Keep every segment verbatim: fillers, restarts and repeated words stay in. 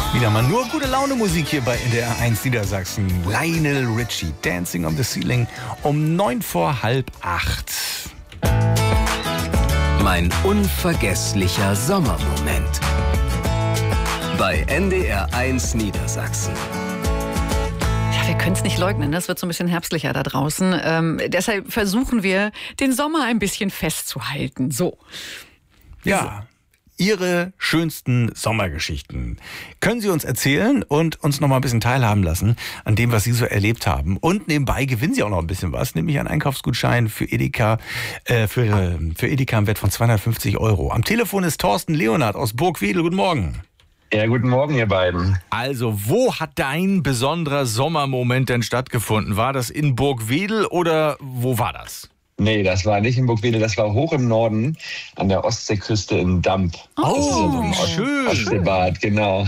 Wieder mal nur gute Laune Musik hier bei N D R eins Niedersachsen. Lionel Richie, Dancing on the Ceiling, um neun vor halb acht. Mein unvergesslicher Sommermoment. Bei N D R eins Niedersachsen. Wir können es nicht leugnen, das wird so ein bisschen herbstlicher da draußen. Ähm, deshalb versuchen wir, den Sommer ein bisschen festzuhalten. So. Ja, Ihre schönsten Sommergeschichten können Sie uns erzählen und uns noch mal ein bisschen teilhaben lassen an dem, was Sie so erlebt haben. Und nebenbei gewinnen Sie auch noch ein bisschen was, nämlich einen Einkaufsgutschein für Edeka, äh, für, für Edeka im Wert von zweihundertfünfzig Euro. Am Telefon ist Thorsten Leonhardt aus Burgwedel. Guten Morgen. Ja, guten Morgen, ihr beiden. Also, wo hat dein besonderer Sommermoment denn stattgefunden? War das in Burgwedel oder wo war das? Nee, das war nicht in Burgwedel, das war hoch im Norden an der Ostseeküste in Damp. Oh, wie schön. Ostseebad, genau.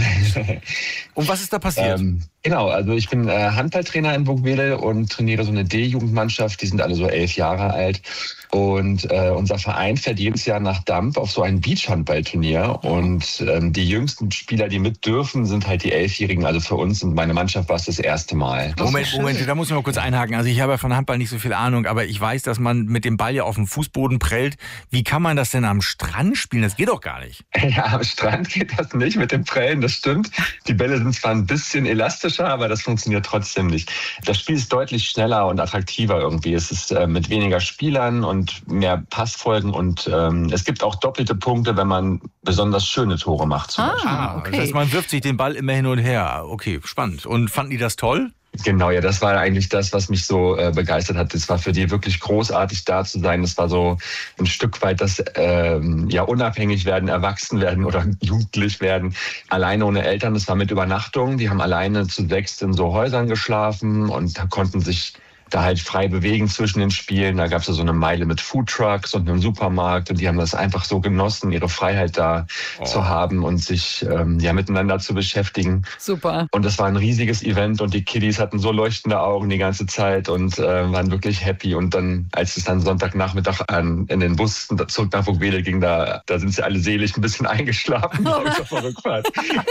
Und was ist da passiert? Ähm, genau, also ich bin äh, Handballtrainer in Burgwedel und trainiere so eine D-Jugendmannschaft, die sind alle so elf Jahre alt. Und äh, unser Verein fährt jedes Jahr nach Damp auf so ein Beachhandballturnier. Und ähm, die jüngsten Spieler, die mit dürfen, sind halt die Elfjährigen. Also für uns und meine Mannschaft war es das erste Mal. Das Moment, Moment, da muss ich mal kurz einhaken. Also ich habe ja von Handball nicht so viel Ahnung, aber ich weiß, dass man mit dem Ball ja auf dem Fußboden prellt. Wie kann man das denn am Strand spielen? Das geht doch gar nicht. Ja, am Strand geht das nicht mit dem Prellen, das stimmt. Die Bälle sind zwar ein bisschen elastischer, aber das funktioniert trotzdem nicht. Das Spiel ist deutlich schneller und attraktiver irgendwie. Es ist äh, mit weniger Spielern und und mehr Passfolgen und ähm, es gibt auch doppelte Punkte, wenn man besonders schöne Tore macht. Zum Beispiel. Ah, okay. Das heißt, man wirft sich den Ball immer hin und her. Okay, spannend. Und fanden die das toll? Genau, ja, das war eigentlich das, was mich so äh, begeistert hat. Es war für die wirklich großartig da zu sein. Es war so ein Stück weit das ähm, ja unabhängig werden, erwachsen werden oder jugendlich werden, alleine ohne Eltern. Das war mit Übernachtung. Die haben alleine zu sechs in so Häusern geschlafen und konnten sich da halt frei bewegen zwischen den Spielen. Da gab es ja so eine Meile mit Foodtrucks und einem Supermarkt und die haben das einfach so genossen, ihre Freiheit da oh. zu haben und sich ähm, ja miteinander zu beschäftigen. Super. Und das war ein riesiges Event und die Kiddies hatten so leuchtende Augen die ganze Zeit und äh, waren wirklich happy. Und dann, als es dann Sonntagnachmittag an, in den Bus zurück nach Burgwedel ging, da, da sind sie alle selig ein bisschen eingeschlafen auf der Rückfahrt.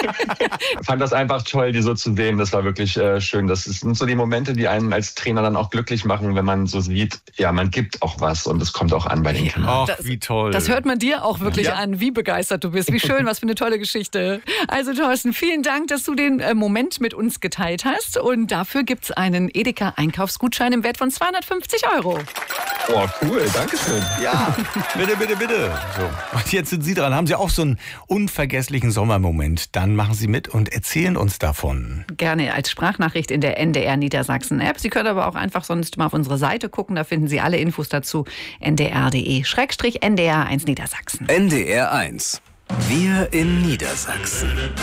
Fand das einfach toll, die so zu sehen. Das war wirklich äh, schön. Das sind so die Momente, die einen als Trainer dann auch glücklich machen, wenn man so sieht, ja, man gibt auch was und es kommt auch an bei den ja, Kindern. Ach, wie toll. Das hört man dir auch wirklich ja. an, wie begeistert du bist. Wie schön, was für eine tolle Geschichte. Also Thorsten, vielen Dank, dass du den äh, Moment mit uns geteilt hast und dafür gibt es einen Edeka-Einkaufsgutschein im Wert von zweihundertfünfzig Euro. Oh, cool, danke schön. Ja, bitte, bitte, bitte. So. Und jetzt sind Sie dran. Haben Sie auch so einen unvergesslichen Sommermoment? Dann machen Sie mit und erzählen uns davon. Gerne als Sprachnachricht in der N D R Niedersachsen-App. Sie können aber auch einfach sonst mal auf unsere Seite gucken. Da finden Sie alle Infos dazu. n d r punkt d e Schrägstrich N D R eins Niedersachsen. N D R eins. Wir in Niedersachsen.